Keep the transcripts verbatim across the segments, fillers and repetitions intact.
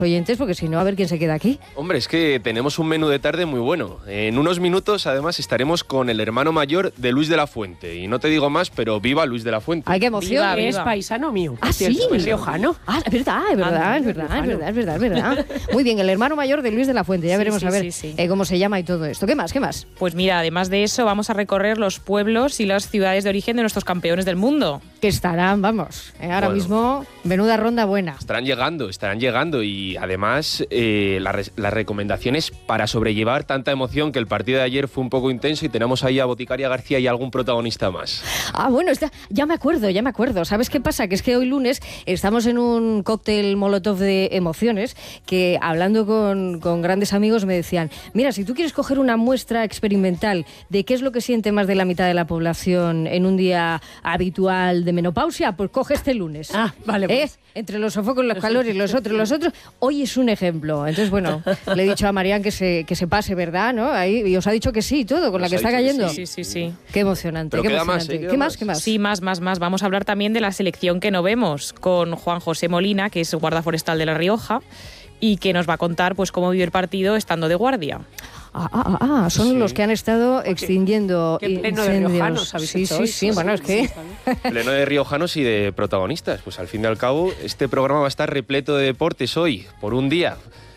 oyentes, porque si no, a ver quién se queda aquí. Hombre, es que tenemos un menú de tarde muy bueno. En unos minutos, además, estaremos con el hermano mayor de Luis de la Fuente. Y no te digo más, pero viva Luis de la Fuente. ¡Ay, qué emoción! Viva, viva. Es paisano mío. ¿Ah, sí? Es riojano. Ah, es verdad, es verdad, Ah, es verdad, es verdad, es verdad, es verdad. Muy bien, el hermano mayor de Luis de la Fuente. Ya Sí, veremos sí, a ver sí, sí. eh, cómo se llama y todo esto. ¿Qué más, qué más? Pues mira, además de eso, vamos a recorrer los pueblos y las ciudades de origen de nuestros campeones del mundo. Que estarán, vamos, eh, ahora Bueno. mismo, menuda ronda buena. Estarán llegando, estarán llegando. Y además, eh, la re- las recomendaciones para sobrellevar tanta emoción, que el partido de ayer fue un poco intenso y tenemos ahí a Boticaria García y algún protagonista más. Ah, bueno, está, ya me acuerdo, ya me acuerdo. ¿Sabes qué pasa? Que es que hoy lunes estamos en un cóctel molotov de emociones que, hablando con, con grandes amigos, me decían, mira, si tú quieres coger una muestra experimental de qué es lo que siente más de la mitad de la población en un día habitual de menopausia, pues coge este lunes. Ah, vale, pues. ¿Eh? Entre los sofocos, los calores, los otros, los otros. Hoy es un ejemplo. Entonces, bueno, le he dicho a Marián que se, que se pase, ¿verdad? ¿No? Ahí, y os ha dicho que sí, todo, con la Os que ha está dicho que cayendo. Sí, sí, sí. Qué emocionante, Pero qué queda más, emocionante. ¿eh? Queda ¿Qué más, más. qué más? Sí, más, más, más. Vamos a hablar también de la selección que no vemos con Juan José Molina, que es guarda forestal de La Rioja, y que nos va a contar pues cómo vive el partido estando de guardia. Ah, ah, ah, ah, son Sí. los que han estado extinguiendo qué pleno de incendios. riojanos habéis sí, hecho sí, hoy. sí, bueno, es que... Pleno de riojanos y de protagonistas. Pues al fin y al cabo, este programa va a estar repleto de deportes hoy, por un día.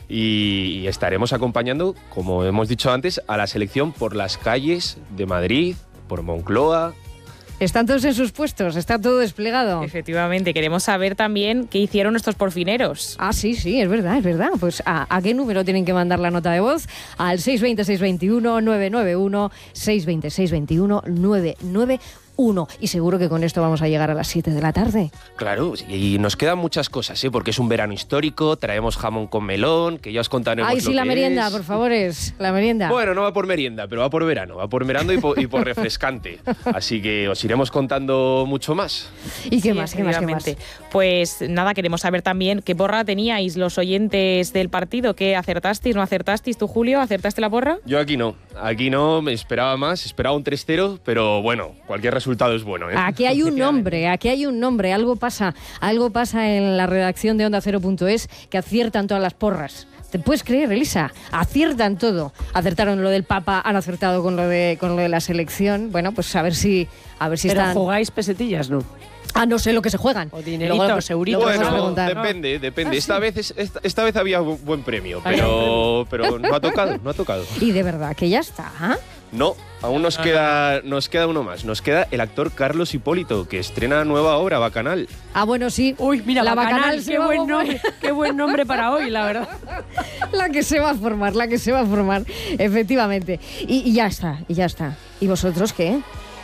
Y, y estaremos acompañando, como hemos dicho antes, a la selección por las calles de Madrid, por Moncloa. Están todos en sus puestos, está todo desplegado. Efectivamente, queremos saber también qué hicieron nuestros porfineros. Ah, sí, sí, es verdad, es verdad. Pues ¿a, a qué número tienen que mandar la nota de voz? Al seis dos cero, seis dos uno, nueve nueve uno, seis dos cero, seis dos uno, nueve nueve uno. Y seguro que con esto vamos a llegar a las siete de la tarde. Claro, y nos quedan muchas cosas, ¿eh? Porque es un verano histórico, traemos jamón con melón, que ya os contaremos Ay, lo sí, la que merienda, es. por favor, es la merienda. Bueno, no va por merienda, pero va por verano, va por verano y por, y por refrescante. Así que os iremos contando mucho más. ¿Y qué Sí, más, qué más, qué más? efectivamente. Pues nada, queremos saber también qué porra teníais los oyentes del partido, qué acertasteis, no acertasteis. ¿Tú, Julio, acertaste la porra? Yo aquí no, aquí no, me esperaba más, esperaba un tres cero, pero bueno, cualquier resultado es bueno, ¿eh? Aquí hay un nombre, aquí hay un nombre, algo pasa, algo pasa en la redacción de onda cero punto es que aciertan todas las porras. ¿Te puedes creer, Elisa? Aciertan todo. Acertaron lo del Papa, han acertado con lo de con lo de la selección. Bueno, pues a ver si a ver si Pero están. jugáis pesetillas, ¿no? Ah, no sé lo que se juegan. O dineritos, Luego lo- euritos. luego lo podemos Bueno, preguntar. depende, depende. Ah, Esta sí. vez es- esta, esta vez había bu- buen premio, Había pero, pero no ha tocado, no ha tocado. Y de verdad que ya está. ¿Ah? No, aún nos queda, nos queda uno más. Nos queda el actor Carlos Hipólito, que estrena nueva obra, Bacanal. Ah, bueno, sí. Uy, mira, la Bacanal, Bacanal se qué va a buen, formar. nombre, qué buen nombre para hoy, la verdad. La que se va a formar, la que se va a formar, efectivamente. Y, y ya está, y ya está. ¿Y vosotros qué?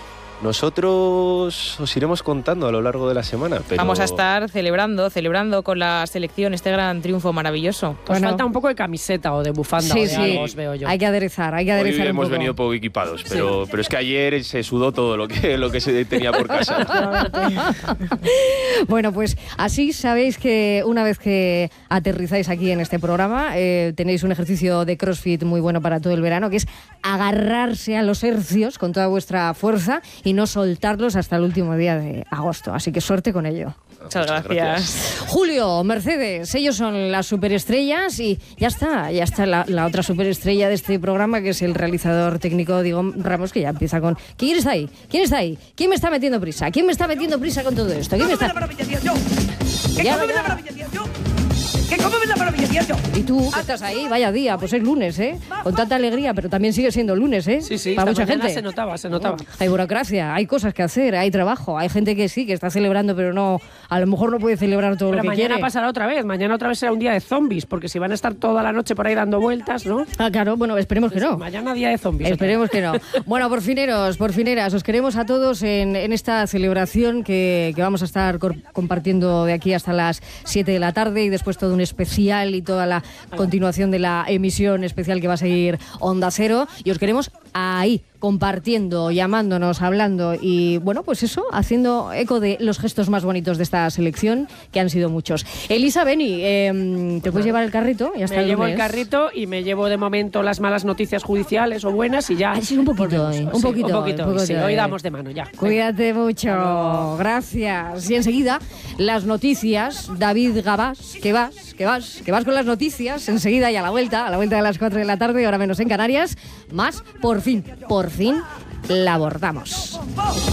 Nosotros os iremos contando a lo largo de la semana. Pero... Vamos a estar celebrando, celebrando con la selección este gran triunfo maravilloso. Os Bueno. falta un poco de camiseta o de bufanda Sí, o de sí. algo, os veo yo. Hay que aderezar, hay que Hoy aderezar un hemos poco. venido poco equipados, pero, pero es que ayer se sudó todo lo que, lo que se tenía por casa. Bueno, pues así sabéis que una vez que aterrizáis aquí en este programa, eh, tenéis un ejercicio de CrossFit muy bueno para todo el verano, que es agarrarse a los hercios con toda vuestra fuerza y no soltarlos hasta el último día de agosto. Así que suerte con ello. Muchas gracias. Julio, Mercedes, ellos son las superestrellas y ya está, ya está la, la otra superestrella de este programa, que es el realizador técnico Diego Ramos, que ya empieza con... ¿Quién está ahí? ¿Quién está ahí? ¿Quién me está metiendo prisa? ¿Quién me está metiendo prisa con todo esto? ¿Quién me está...? ¿Qué Ya, cómo ves ya. la maravilla, tío? Yo. ¿Qué cómo ves la maravilla, tío? Yo. ¿Y tú qué estás ahí? Vaya día, pues es lunes, ¿eh? Con tanta alegría, pero también sigue siendo lunes, ¿eh? Sí, sí, Para esta mucha mañana gente. se notaba, se notaba. Hay burocracia, hay cosas que hacer, hay trabajo, hay gente que sí, que está celebrando, pero no, a lo mejor no puede celebrar todo Pero lo que mañana quiere. pasará otra vez, mañana otra vez será un día de zombies, porque si van a estar toda la noche por ahí dando vueltas, ¿no? Ah, claro, bueno, esperemos que no. Mañana día de zombies. Esperemos que no. Bueno, porfineros, porfineras, os queremos a todos en, en esta celebración que, que vamos a estar cor- compartiendo de aquí hasta las siete de la tarde y después todo un especial y toda la continuación de la emisión especial que va a seguir Onda Cero. Y os queremos ahí, compartiendo, llamándonos, hablando y, bueno, pues eso, haciendo eco de los gestos más bonitos de esta selección, que han sido muchos. Elisa, Beni, eh, ¿te puedes llevar el carrito? Ya está Me el llevo lunes. el carrito y me llevo de momento las malas noticias judiciales o buenas y ya. Ah, sí, un poquito, volvemos. eh, un Sí, poquito, un poquito. un poquito, Sí, eh. hoy damos de mano ya. Cuídate mucho, luego. gracias. Y enseguida, las noticias, David Gabás, que vas, que vas, que vas con las noticias, enseguida y a la vuelta, a la vuelta de las cuatro de la tarde, ahora menos en Canarias, más, por fin, por fin, la abordamos.